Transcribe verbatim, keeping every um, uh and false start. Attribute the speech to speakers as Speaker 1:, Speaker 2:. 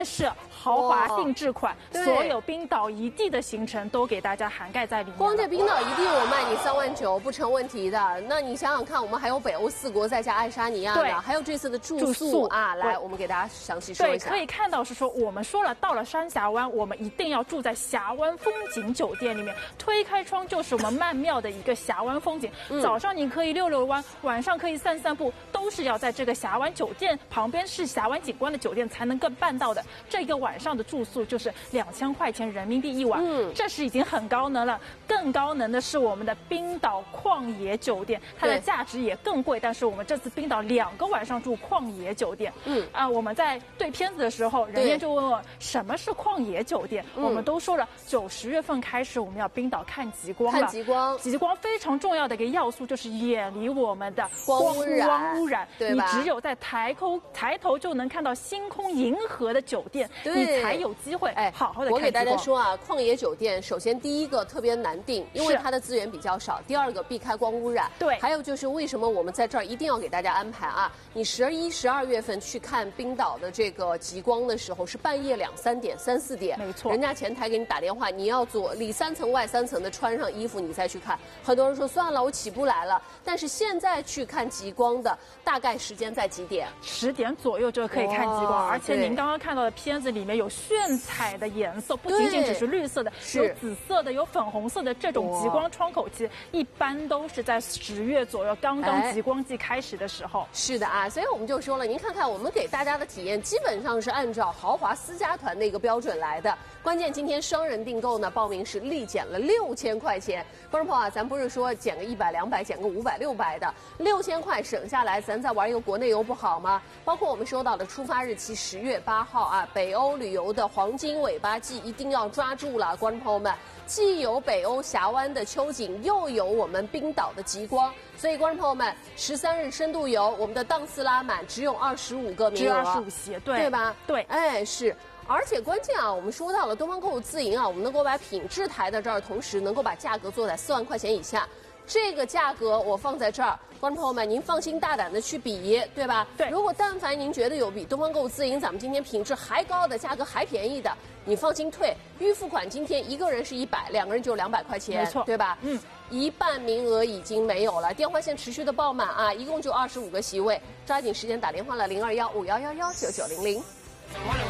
Speaker 1: 是豪华定制款，所有冰岛一地的行程都给大家涵盖在里面。
Speaker 2: 光这冰岛一地我卖你三万九不成问题的。那你想想看，我们还有北欧四国，再加爱沙尼亚的，还有这次的住宿, 住宿啊，来，我们给大家详细说一下。
Speaker 1: 对，可以看到是说，我们说了，到了山峡湾，我们一定要住在峡湾风景酒店里面，推开窗就是我们曼妙的一个峡湾风景。嗯、早上你可以溜溜弯，晚上可以散散步，都是要在这个峡湾酒店旁边是峡湾景观的酒店才能够办到的。这个晚上的住宿就是两千块钱人民币一晚，嗯，这是已经很高能了。更高能的是我们的冰岛旷野酒店，它的价值也更贵，但是我们这次冰岛两个晚上住旷野酒店，嗯啊，我们在对片子的时候，人家就问我什么是旷野酒店，嗯、我们都说了，九十月份开始我们要冰岛看极光了，
Speaker 2: 看极光，
Speaker 1: 极光非常重要的一个要素就是远离我们的
Speaker 2: 光污染，
Speaker 1: 光污染，
Speaker 2: 对吧？
Speaker 1: 你只有在抬头抬头就能看到星空银河的酒店，你才有机会哎好好的看极光。
Speaker 2: 我给大家说啊，旷野酒店首先第一个特别难定，因为它的资源比较少；第二个避开光污染，
Speaker 1: 对，
Speaker 2: 还有就是为什么我们在这儿一定要给大家安排啊？你十一、十二月份去看冰岛的这个极光的时候，是半夜两三点、三四点，
Speaker 1: 没错，
Speaker 2: 人家前台给你打电话，你要做里三层外三层的穿上衣服，你再去看。很多人说算了，我起不来了。但是现在去看极光的大概时间在几点？
Speaker 1: 十点左右就可以看极光，而且您刚刚看到的片子里面有炫彩的颜色，不仅仅只是绿色的，有紫色的，有粉红色的这种极光窗口期，一般都是在十月左右，刚刚极光季开始的时候。
Speaker 2: 是的啊，所以我们就说了，您看看我们给大家的体验基本上是按照豪华私家团的一个标准来的。关键今天双人订购呢，报名是立减了六千块钱。观众朋友啊，咱不是说减个一百、两百，减个五百、六百的，六千块省下来，咱再玩一个国内游不好吗？包括我们说到的出发日期十月八号啊，北欧旅游的黄金尾巴季一定要抓住了，观众朋友们，既有北欧峡湾的秋景，又有我们冰岛的极光，所以观众朋友们，十三日深度游，我们的档次拉满，只有二十五个名额，
Speaker 1: 只有二十五席，对
Speaker 2: 对吧？
Speaker 1: 对，
Speaker 2: 哎是。而且关键啊，我们说到了东方购物自营啊，我们能够把品质抬到这儿，同时能够把价格做在四万块钱以下。这个价格我放在这儿，观众朋友们，您放心大胆的去比，对吧？
Speaker 1: 对。
Speaker 2: 如果但凡您觉得有比东方购物自营咱们今天品质还高的，价格还便宜的，你放心退。预付款今天一个人是一百，两个人就两百块钱，
Speaker 1: 没错，
Speaker 2: 对吧？
Speaker 1: 嗯。
Speaker 2: 一半名额已经没有了，电话线持续的爆满啊，一共就二十五个席位，抓紧时间打电话了，零二幺五幺幺幺九九零零。